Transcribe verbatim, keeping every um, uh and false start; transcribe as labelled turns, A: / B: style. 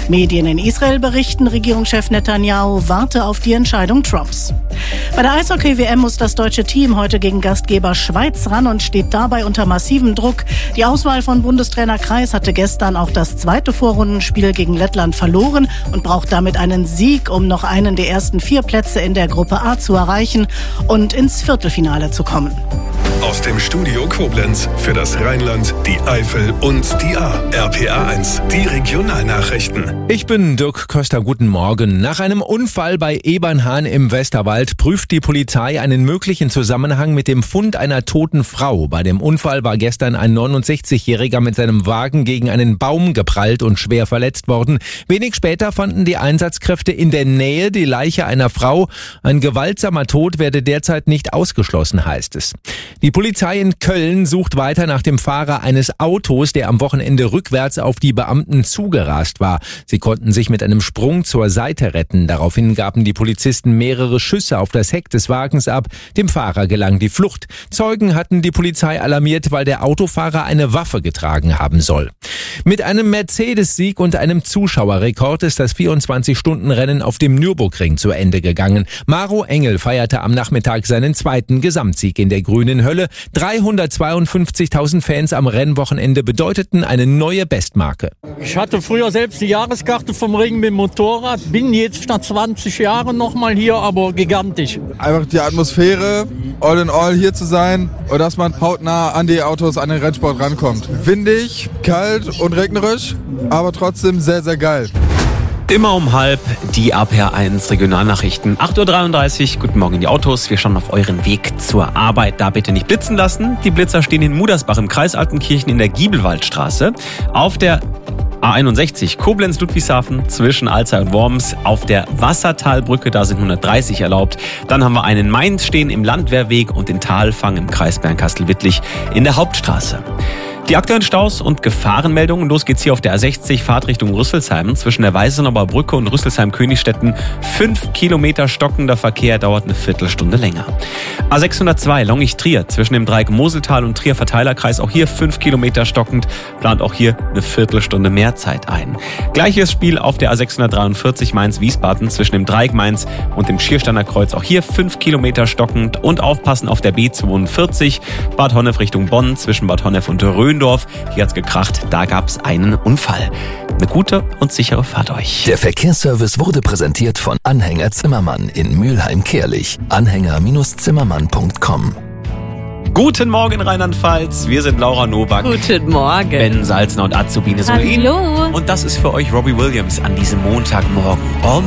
A: Medien in Israel berichten, Regierungschef Netanyahu warte auf die Entscheidung Trumps. Bei der Eishockey-W M muss das deutsche Team heute gegen Gastgeber Schweiz ran und steht dabei unter massivem Druck. Die Auswahl von Bundestrainer Kreis hatte gestern auch das zweite Vorrundenspiel gegen Lettland verloren und braucht damit einen Sieg, um noch einen der ersten vier Plätze in der Gruppe A zu erreichen und ins Viertelfinale zu kommen.
B: Aus dem Studio Koblenz für das Rheinland, die Eifel und die A. R P A eins, die Regionalnachrichten.
C: Ich bin Dirk Köster, guten Morgen. Nach einem Unfall bei Ebernhahn im Westerwald prüft die Polizei einen möglichen Zusammenhang mit dem Fund einer toten Frau. Bei dem Unfall war gestern ein neunundsechzigjähriger mit seinem Wagen gegen einen Baum geprallt und schwer verletzt worden. Wenig später fanden die Einsatzkräfte in der Nähe die Leiche einer Frau. Ein gewaltsamer Tod werde derzeit nicht ausgeschlossen, heißt es. Die Polizei in Köln sucht weiter nach dem Fahrer eines Autos, der am Wochenende rückwärts auf die Beamten zugerast war. Sie konnten sich mit einem Sprung zur Seite retten. Daraufhin gaben die Polizisten mehrere Schüsse auf das Heck des Wagens ab. Dem Fahrer gelang die Flucht. Zeugen hatten die Polizei alarmiert, weil der Autofahrer eine Waffe getragen haben soll. Mit einem Mercedes-Sieg und einem Zuschauerrekord ist das vierundzwanzig-Stunden-Rennen auf dem Nürburgring zu Ende gegangen. Maro Engel feierte am Nachmittag seinen zweiten Gesamtsieg in der grünen Hölle. dreihundertzweiundfünfzigtausend Fans am Rennwochenende bedeuteten eine neue Bestmarke.
D: Ich hatte früher selbst die Jahreskarte vom Ring mit dem Motorrad, bin jetzt nach zwanzig Jahren nochmal hier, aber gigantisch.
E: Einfach die Atmosphäre, all in all hier zu sein und dass man hautnah an die Autos, an den Rennsport rankommt. Windig, kalt und regnerisch, aber trotzdem sehr, sehr geil.
F: Immer um halb die A P A eins Regionalnachrichten. acht Uhr dreiunddreißig, guten Morgen in die Autos. Wir schauen auf euren Weg zur Arbeit. Da bitte nicht blitzen lassen. Die Blitzer stehen in Mudersbach im Kreis Altenkirchen in der Giebelwaldstraße. Auf der A einundsechzig Koblenz-Ludwigshafen zwischen Alzey und Worms. Auf der Wassertalbrücke, da sind hundertdreißig erlaubt. Dann haben wir einen Mainz stehen im Landwehrweg und den Talfang im Kreis Bernkastel-Wittlich in der Hauptstraße. Die aktuellen Staus und Gefahrenmeldungen. Los geht's hier auf der A sechzig, Fahrt Richtung Rüsselsheim. Zwischen der Weißenauer Brücke und Rüsselsheim-Königstetten. Fünf Kilometer stockender Verkehr, dauert eine Viertelstunde länger. A sechshundertzwei, Longich-Trier. Zwischen dem Dreieck Moseltal und Trier-Verteilerkreis. Auch hier fünf Kilometer stockend. Plant auch hier eine Viertelstunde mehr Zeit ein. Gleiches Spiel auf der A sechshundertdreiundvierzig, Mainz-Wiesbaden. Zwischen dem Dreieck Mainz und dem Schiersteiner Kreuz. Auch hier fünf Kilometer stockend. Und aufpassen auf der B zweiundvierzig, Bad Honnef Richtung Bonn. Zwischen Bad Honnef und Rhön. Hier hat's gekracht, da gab's einen Unfall. Eine gute und sichere Fahrt euch.
G: Der Verkehrsservice wurde präsentiert von Anhänger Zimmermann in Mülheim-Kehlich. Anhänger Zimmermann punkt com.
F: Guten Morgen Rheinland-Pfalz, wir sind Laura Nowak.
H: Guten Morgen.
F: Ben Salzner und Azubine Solin.
H: Hallo.
F: Und das ist für euch Robbie Williams an diesem Montagmorgen. All